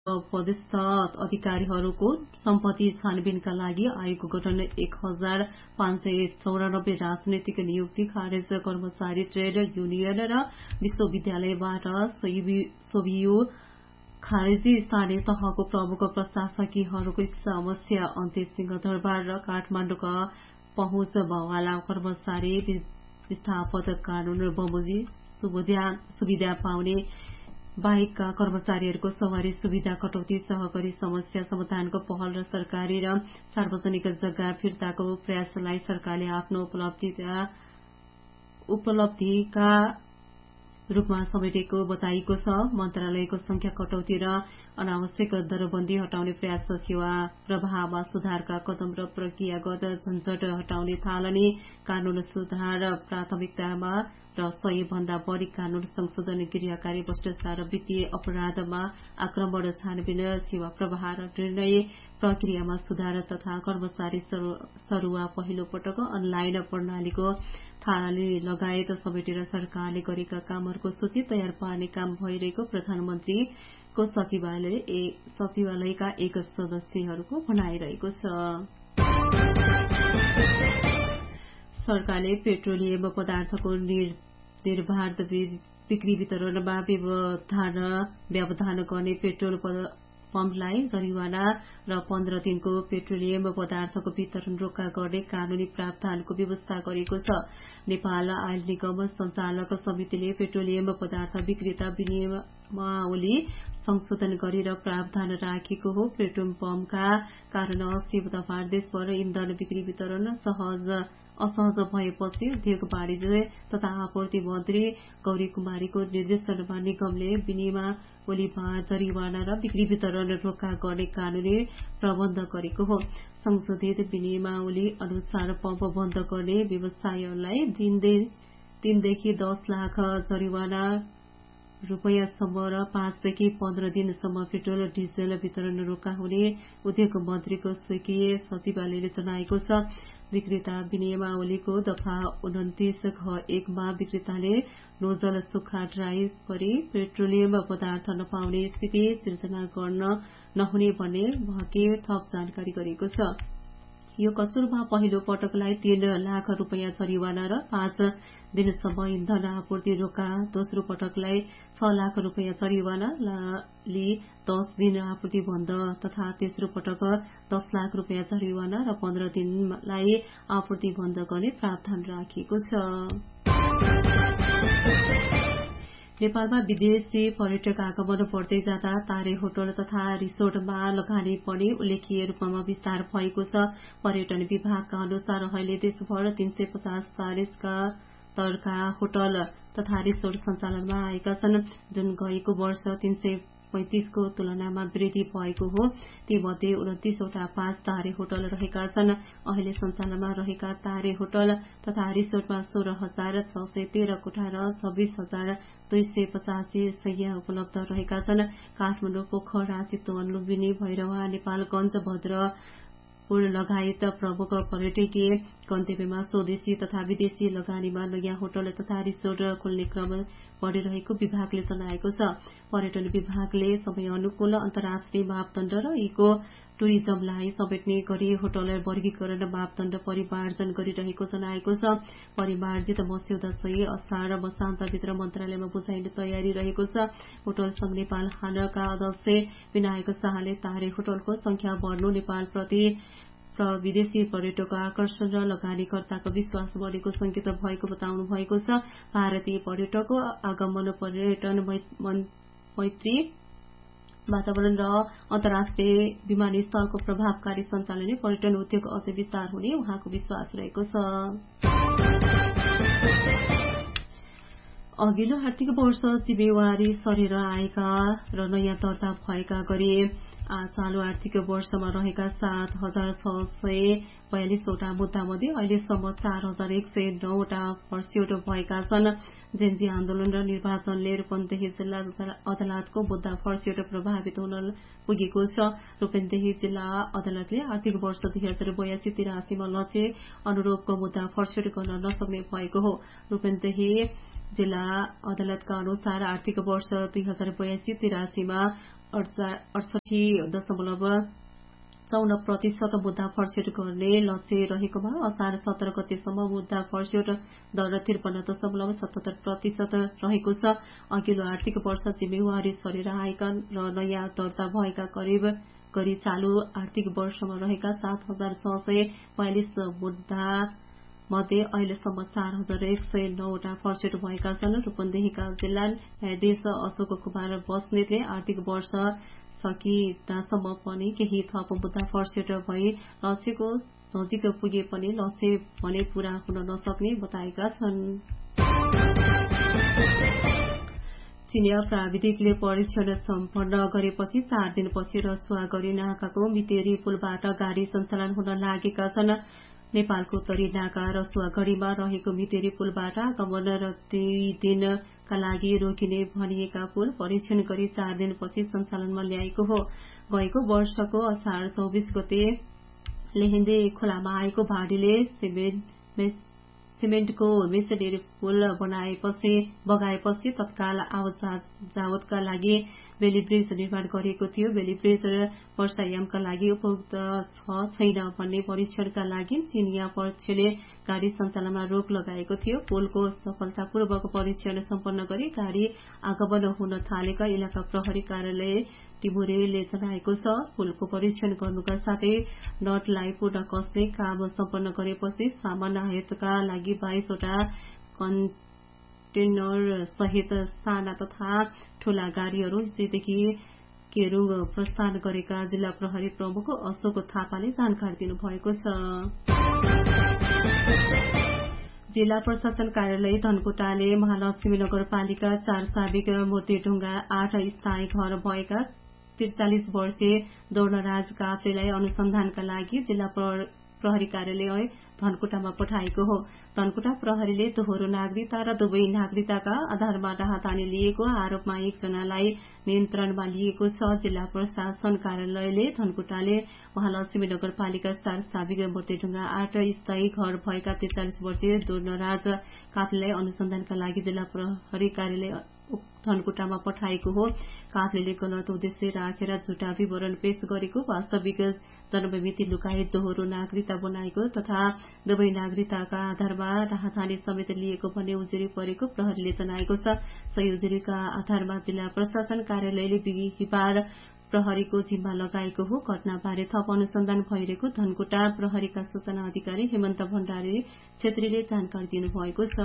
पदस्थ अधिकारीहरूको सम्पत्ति छानबिनका लागि आयोग गठन 1594 राजनैतिक नियुक्ति खारेज कर्मचारी ट्रेड युनियन र विश्वविद्यालयबाट सोभियो खारेजी स्थानीय तहको प्रमुख प्रशासकीयहरूको समस्या अन्त्य सिंहदरबार र काठमाडौँका पहुँच भवाला कर्मचारी विस्थापन कानून बमोजी सुविधा पाउने बाहेकका कर्मचारीहरूको सवारी सुविधा कटौती सहकारी समस्या समाधानको पहल र सरकारी र सार्वजनिक जग्गा फिर्ताको प्रयासलाई सरकारले आफ्नो उपलब्धिका रूपमा समेटेको बताइएको छ। मन्त्रालयको संख्या कटौती र अनावश्यक दरबन्दी हटाउने प्रयास, सेवा प्रवाहमा सुधारका कदम र प्रक्रियागत झन्झट हटाउने थालनी कानून सुधार प्राथमिकतामा र 100 भन्दा बढ़ी कानून संशोधन गृहकारी भ्रष्टाचार र वित्तीय अपराधमा आक्रमण छानबिन सेवा प्रवाह र निर्णय प्रक्रियामा सुधार तथा कर्मचारी सरुवा पहिलो पटक अनलाइन प्रणालीको थालनी लगायत समेटेर सरकारले गरेका कामहरूको सूची तयार पार्ने काम भइरहेको प्रधानमन्त्रीको सचिवालयका एक सदस्यहरूको भनाइरहेको छ। सरकारले पेट्रोलियम पदार्थको निर्बाध बिक्री वितरणमा व्यवधान गर्ने पेट्रोल पम्पलाई जरिवाना र 15 दिनको पेट्रोलियम पदार्थको वितरण रोका गर्ने कानूनी प्रावधानको व्यवस्था गरेको छ। नेपाल आयल निगम सञ्चालक समितिले पेट्रोलियम पदार्थ विक्रेता विनियमावली संशोधन गरेर प्रावधान राखेको हो। पेट्रोल पम्पका कारण 80 बुधबार देशभर इन्धन बिक्री वितरण असहज भएपछि उद्योग वाणिज्य तथा आपूर्ति मन्त्री गौरी कुमारीको निर्देशनमा निगमले विनियमावलीमा जरिवाना र बिक्री वितरण रोका गर्ने कानूनी प्रबन्ध गरेको हो। संशोधित विनियमावली अनुसार पम्प बन्द गर्ने व्यवसायलाई 3 देखि 10 लाख जरिवाना रुपैयाँसम्म र 5 देखि 15 दिनसम्म पेट्रोल डिजल वितरण रोका हुने उद्योग मन्त्रीको स्वकीय सचिवालयले जनाएको छ। विक्रेता विनियमावलीको दफा 29(ख)(1) मा विक्रेताले नोजल सुक्खा ड्राई गरी पेट्रोलियम पदार्थ नपाउने स्थिति सिर्जना गर्न नहुने भन्ने भके थप जानकारी गरेको छ। यो कसुरमा पहिलो पटकलाई 3 लाख रुपैयाँ जरिवाना र 5 दिनसम्म इन्धन आपूर्ति रोका, दोस्रो पटकलाई 6 लाख रुपैयाँ जरिवाना ली 10 दिन आपूर्ति बन्द तथा तेस्रो पटक 10 लाख रुपैयाँ जरिवाना र 15 दिनलाई आपूर्ति बन्द गर्ने प्रावधान राखिएको छ। नेपालमा विदेशी पर्यटक आगमन बढ्दै जाँदा तारे होटल तथा रिसोर्टमा लगानी पनि उल्लेखनीय रूपमा विस्तार भएको छ। पर्यटन विभागका अनुसार अहिले देशभर 350 स्तरका होटल तथा रिसोर्ट सञ्चालनमा आएका छन्, जुन गएको वर्ष 335 को तुलनामा वृद्धि भएको हो। तीमध्ये 29 वटा 5 तारे होटल रहेका छन्। अहिले सञ्चालनमा रहेका तारे होटल तथा रिसोर्टमा 16,613 कोठा र 26,285 शैय्या उपलब्ध रहेका छन्। काठमाडौँ, पोखरा, चितवन, लुम्बिनी, भैरवा, नेपालगञ्ज, भद्रपुर लगायत प्रमुख पर्यटकीय गन्तव्यमा स्वदेशी तथा विदेशी लगानीमा नयाँ होटल तथा रिसोर्ट खोल्ने क्रम बढ़िरहेको विभागले जनाएको छ। पर्यटन विभागले समय अनुकूल अन्तर्राष्ट्रिय मापदण्ड र इको टुरिज्मलाई समेट्ने गरी होटल वर्गीकरण मापदण्ड परिमार्जन गरिरहेको जनाएको छ। परिमार्जित मस्यौदा सही असार मसान्तभित्र मन्त्रालयमा बुझाइने तयारी रहेको छ। होटल संघ नेपाल हानका अध्यक्ष विनायक शाहले तारे होटलको संख्या बढ्नु नेपालप्रति विदेशी पर्यटकको आकर्षण र लगानीकर्ताको विश्वास बढेको संकेत भएको बताउनु भएको छ। भारतीय पर्यटकको आगमन, पर्यटन मैत्री वातावरण र अन्तर्राष्ट्रिय विमानस्थलको प्रभावकारी सञ्चालनले पर्यटन उद्योग अझ विस्तार हुने उहाँको विश्वास रहेको छ। अघिल्लो आर्थिक वर्ष जिम्मेवारी सरेर आएका र नयाँ दर्ता भएका गरी चालू आर्थिक वर्षमा रहेका 7,642 वटा मुद्दामध्ये अहिलेसम्म 4,109 वटा फर्स्यौट भएका छन्। जेन्जी आन्दोलन र निर्वाचनले रूपन्देही जिल्ला अदालतको मुद्दा फर्स्यौट प्रभावित हुन पुगेको छ। रूपन्देही जिल्ला अदालतले आर्थिक वर्ष 2082-83 मा लक्ष्य अनुरूपको मुद्दा फर्स्यौट गर्न नसक्ने भएको हो। रूपन्देही जिल्ला अदालतका अनुसार आर्थिक वर्ष 2082-83 मा 68.54% मुद्दा फर्स्यौट गर्ने लक्ष्य रहेकोमा असार 17 गतेसम्म मुद्दा फर्स्यौट दर 53.77% रहेको छ। अघिल्लो आर्थिक वर्ष जिम्मेवारी सरेर आएका र नयाँ दर्ता भएका करिब गरी चालू आर्थिक वर्षमा रहेका 7,642 मुद्दा मध्ये अहिलेसम्म 4,109 फर्स्यौट भएका छन्। रूपन्देहीका जिल्ला न्यायाधीश अशोक कुमार बस्नेतले आर्थिक वर्ष सकिदासम्म पनि केही थप मुद्दा फर्स्यौट भई लक्ष्यको नजिक पुगे पनि लक्ष्य भने पूरा हुन नसक्ने बताएका छन्। चिनिया प्राविधिकले परीक्षण सम्पन्न गरेपछि 4 दिनपछि रसुवागढी नाकाको मितेरी पुलबाट गाड़ी सञ्चालन हुन लागेका छन्। नेपालको उत्तरी नाका रसुवागढीमा रहेको मितेरी पुलबाट आगमन र 2 दिनका लागि रोकिने भनिएका पुल परीक्षण गरी 4 दिनपछि सञ्चालनमा ल्याएको हो। गएको वर्षको असार 24 गते लेहेन्दे खोलामा आएको भाडीले सिमेन्टको मेसनरी पुल बगाएपछि तत्काल आवत-जावतका लागि बेली ब्रिज निर्माण गरिएको थियो। बेली ब्रिज वर्षायामका लागि उपयुक्त छैन भन्ने परीक्षणका लागि चिनिया पक्षले गाड़ी सञ्चालनमा रोक लगाएको थियो। पुलको सफलतापूर्वक परीक्षण सम्पन्न गरी गाड़ी आगमन हुन थालेका इलाका प्रहरी कार्यालय टिमुरेले जनाएको छ। पुलको परीक्षण गर्नुका साथै नटलाई पूर्ण कसले काम सम्पन्न गरेपछि सामान आयातका लागि 22 वटा कन्टेनर सहित साना तथा ठूला गाड़ीहरू हिजोदेखि केरुङ प्रस्थान गरेका जिल्ला प्रहरी प्रमुख अशोक थापाले जानकारी दिनुभएको छ। जिल्ला प्रशासन कार्यालय धनकुटाले महालक्ष्मी नगरपालिका 4 साबिक मूर्तिढुङ्गा 8 स्थायी घर भएका 43 वर्षीय दौर्णराज काफ्लेलाई अनुसन्धानका लागि जिल्ला प्रहरी कार्यालय धनकुटामा पठाएको हो। धनकुटा प्रहरीले दोहोरो नागरिकता र दुवै नागरिकताका आधारमा राहदानी लिएको आरोपमा एकजनालाई नियन्त्रणमा लिएको छ। जिल्ला प्रशासन कार्यालयले धनकुटाले महालक्ष्मी नगरपालिका 4 साबिक मूर्तिढुङ्गा 8 स्थायी घर भएका 43 वर्षीय दौर्णराज काफ्लेलाई अनुसन्धानका लागि जिल्ला प्रहरी कार्यालय धनकुटामा पठाएको हो। काफ्लेले गलत उद्देश्य राखेर झुटा विवरण पेश गरेको, वास्तविक जन्ममिति लुकाई दोहोरो नागरिकता बनाएको तथा दुवै नागरिकताका आधारमा राहदानी समेत लिएको भन्ने उजुरी परेको प्रहरीले जनाएको छ। सही उजुरीका आधारमा जिल्ला प्रशासन कार्यालयले बिहिबार प्रहरीको जिम्मा लगाएको हो। घटनाबारे थप अनुसन्धान भइरहेको धनकुटा प्रहरीका सूचना अधिकारी हेमन्त भण्डारी छेत्रीले जानकारी दिनुभएको छ।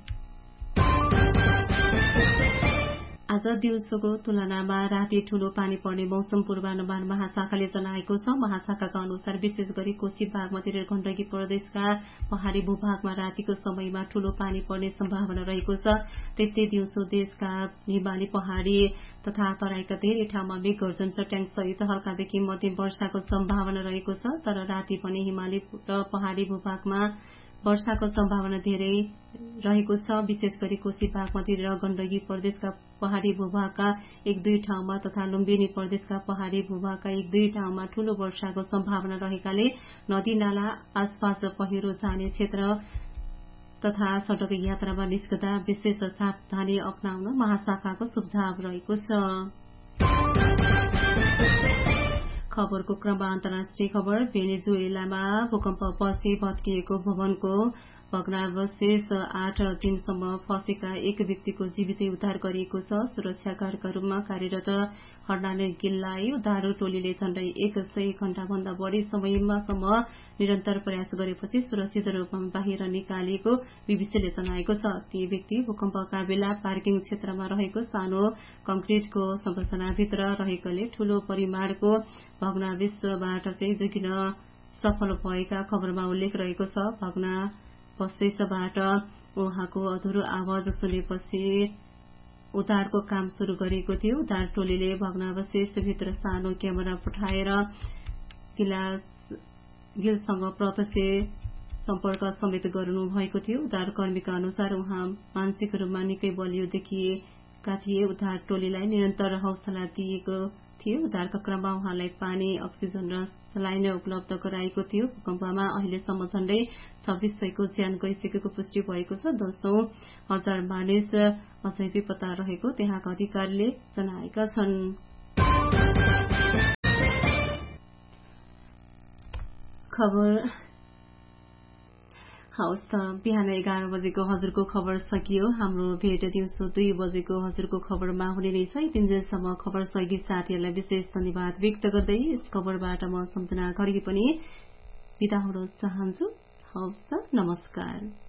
आज दिउँसोको तुलनामा राति ठूलो पानी पर्ने मौसम पूर्वानुमान महाशाखाले जनाएको छ। महाशाखाका अनुसार विशेष गरी कोशी बागमती र गण्डकी प्रदेशका पहाड़ी भूभागमा रातिको समयमा ठूलो पानी पर्ने सम्भावना रहेको छ। त्यस्तै दिउँसो देशका हिमाली पहाड़ी तथा तराईका धेरै ठाउँमा मेघ गर्जन चट्याङ सहित हल्कादेखि मध्यम वर्षाको सम्भावना रहेको छ। तर राति पनि हिमाली र पहाड़ी भूभागमा वर्षाको सम्भावना धेरै रहेको छ। विशेष गरी कोशी बागमती र गण्डकी प्रदेशका पहाड़ी भूभागका 1-2 ठाउँमा तथा लुम्बिनी प्रदेशका पहाड़ी भूभागका 1-2 ठाउँमा ठूलो वर्षाको सम्भावना रहेकाले नदी नाला आसपास पहिरो जाने क्षेत्र तथा सड़क यात्रामा निस्कदा विशेष सावधानी अपनाउन महाशाखाको सुझाव रहेको छ। खबरको क्रममा अन्तर्राष्ट्रिय खबर। भेनेजुएलामा भूकम्पपछि भत्किएको भवनको भग्नावशेष 8 दिनसम्म फँसेका एक व्यक्तिको जीवितै उद्धार गरिएको छ। सुरक्षागार्डका रूपमा कार्यरत हर्नान गिललाई उद्धार टोलीले झण्डै 100 घण्टाभन्दा बढ़ी समयसम्म निरन्तर प्रयास गरेपछि सुरक्षित रूपमा बाहिर निकालिएको बीबीसीले जनाएको छ। ती व्यक्ति भूकम्पका बेला पार्किङ क्षेत्रमा रहेको सानो कंक्रिटको संरचनाभित्र रहेकोले ठूलो परिमाणको भग्नावशेषबाट जोगिन सफल भएका खबरमा उल्लेख रहेको छ। भग्नावशेषबाट उहाँको अधुरो आवाज सुनेपछि उद्धारको काम शुरू गरिएको थियो। उद्धार टोलीले भग्नावशेषभित्र सानो क्यामेरा पठाएर गिलसँग प्रत्यक्ष सम्पर्क समेत गर्नु भएको थियो। उद्धार कर्मीका अनुसार उहाँ मानसिक रूपमा निकै बलियो देखिएका थिए। उद्धार टोलीलाई निरन्तर हौसला दिएको थियो। उद्धारका क्रममा उहाँलाई पानी, अक्सिजन र सलाइन उपलब्ध गराएको थियो। भूकम्पमा अहिलेसम्म झण्डै 2600 को ज्यान गइसकेको पुष्टि भएको छ। 10,000 मानिस अझै बेपत्ता रहेको त्यहाँका अधिकारीले जनाएका छन्। खबर हवस् त बिहान 11 बजेको हजुरको खबर सकियो। हाम्रो भेट दिउँसो 2 बजेको हजुरको खबरमा हुने रहेछ। यतिन्जेलसम्म खबर सहयोगी साथीहरूलाई विशेष धन्यवाद व्यक्त गर्दै यस खबरबाट म सम्झना घडी पनि बिदा हुन चाहन्छु। हवस् त, नमस्कार।